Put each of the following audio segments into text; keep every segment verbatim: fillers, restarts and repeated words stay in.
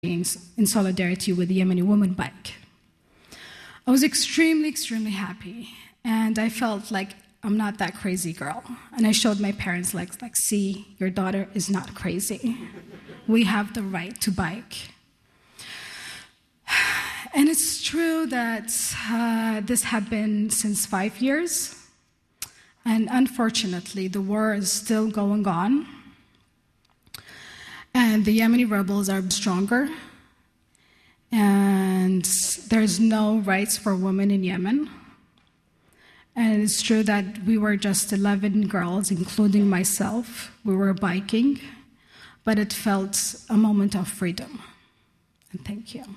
in solidarity with the Yemeni Women Bike. I was extremely, extremely happy, and I felt like I'm not that crazy girl. And I showed my parents, like, like, see, your daughter is not crazy. We have the right to bike. And it's true that uh, this had been since five years, and unfortunately, the war is still going on. And the Yemeni rebels are stronger, and there's no rights for women in Yemen. And it's true that we were just eleven girls, including myself. We were biking, but it felt a moment of freedom. And thank you.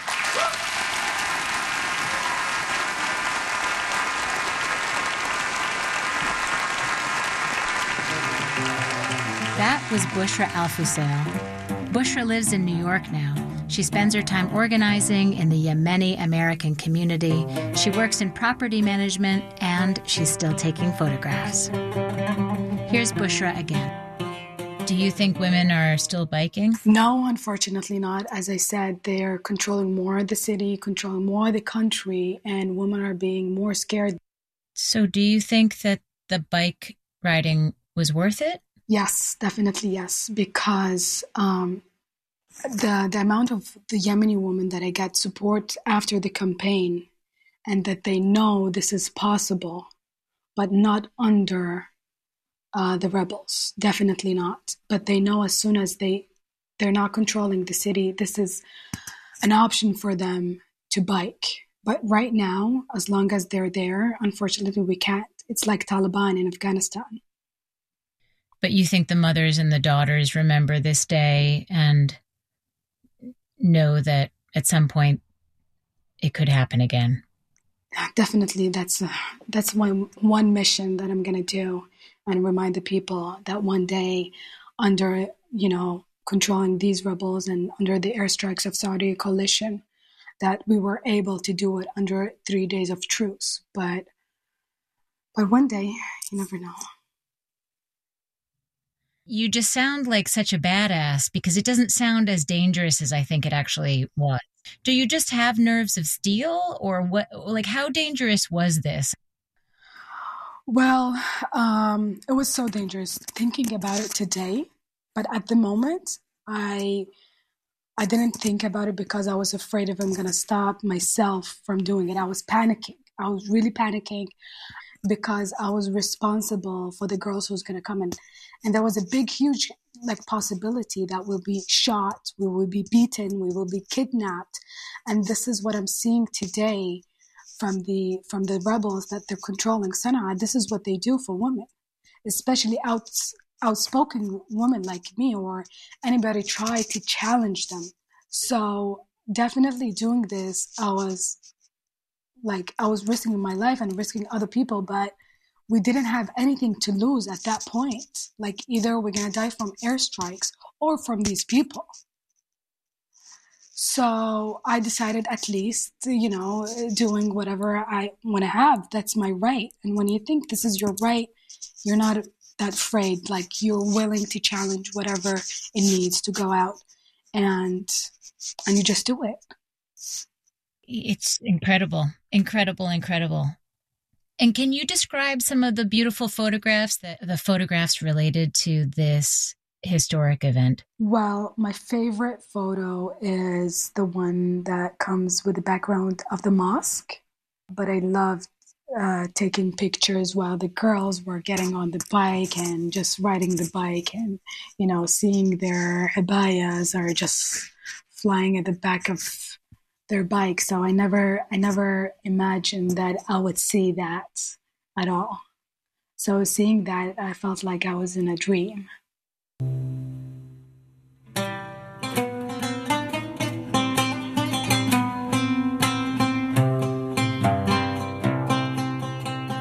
That was Bushra Al-Fusail. Bushra lives in New York now. She spends her time organizing in the Yemeni American community. She works in property management, and she's still taking photographs. Here's Bushra again. Do you think women are still biking? No, unfortunately not. As I said, they're controlling more of the city, controlling more of the country, and women are being more scared. So do you think that the bike riding was worth it? Yes, definitely yes, because um, the the amount of the Yemeni women that I get support after the campaign, and that they know this is possible, but not under uh, the rebels, definitely not. But they know as soon as they, they're not controlling the city, this is an option for them to bike. But right now, as long as they're there, unfortunately we can't. It's like Taliban in Afghanistan. But you think the mothers and the daughters remember this day and know that at some point it could happen again? Definitely. That's uh, that's one, one mission that I'm going to do, and remind the people that one day, under, you know, controlling these rebels and under the airstrikes of Saudi coalition, that we were able to do it under three days of truce. But, but one day, you never know. You just sound like such a badass, because it doesn't sound as dangerous as I think it actually was. Do you just have nerves of steel, or what? Like, how dangerous was this? Well, um, it was so dangerous thinking about it today. But at the moment, I I didn't think about it because I was afraid if I'm going to stop myself from doing it. I was panicking. I was really panicking, because I was responsible for the girls who's going to come in. And there was a big, huge like possibility that we'll be shot, we will be beaten, we will be kidnapped. And this is what I'm seeing today from the from the rebels, that they're controlling Sana'a. This is what they do for women, especially out, outspoken women like me, or anybody try to challenge them. So definitely doing this, I was like, I was risking my life and risking other people, but we didn't have anything to lose at that point. Like, either we're going to die from airstrikes or from these people. So I decided, at least, you know, doing whatever I want to have, that's my right. And when you think this is your right, you're not that afraid. Like, you're willing to challenge whatever it needs to go out, and and you just do it. It's incredible, incredible, incredible. And can you describe some of the beautiful photographs, that the photographs related to this historic event? Well, my favorite photo is the one that comes with the background of the mosque. But I loved uh, taking pictures while the girls were getting on the bike and just riding the bike, and, you know, seeing their abayas are just flying at the back of their bike. So I never, I never imagined that I would see that at all. So seeing that, I felt like I was in a dream.